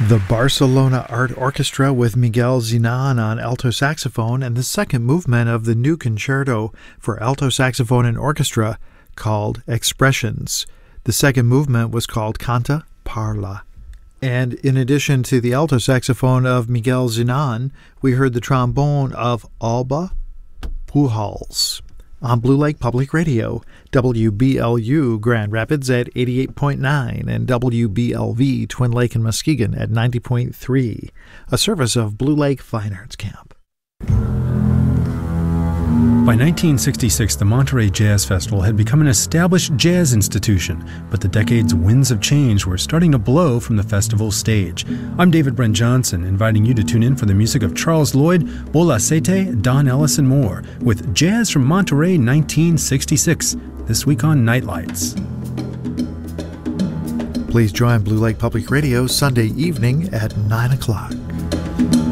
The Barcelona Art Orchestra with Miguel Zenon on alto saxophone and the second movement of the new concerto for alto saxophone and orchestra called Expressions. The second movement was called Canta Parla. And in addition to the alto saxophone of Miguel Zenon, we heard the trombone of Alba Pujols. On Blue Lake Public Radio, WBLU Grand Rapids at 88.9 and WBLV Twin Lake and Muskegon at 90.3, a service of Blue Lake Fine Arts Camp. By 1966, the Monterey Jazz Festival had become an established jazz institution, but the decade's winds of change were starting to blow from the festival's stage. I'm David Brent Johnson, inviting you to tune in for the music of Charles Lloyd, Bola Sete, Don Ellis, and more, with Jazz from Monterey 1966, this week on Nightlights. Please join Blue Lake Public Radio Sunday evening at 9 o'clock.